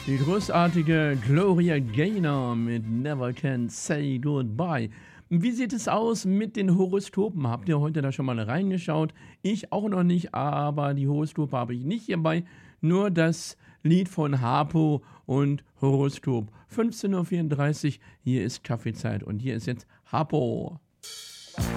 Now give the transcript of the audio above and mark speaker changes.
Speaker 1: Die großartige Gloria Gaynor mit Never Can Say Goodbye. Wie sieht es aus mit den Horoskopen? Habt ihr heute da schon mal reingeschaut? Ich auch noch nicht, aber die Horoskope habe ich nicht hierbei. Nur das Lied von Harpo und Horoskop. 15:34 Uhr, hier ist Kaffeezeit und hier ist jetzt Harpo.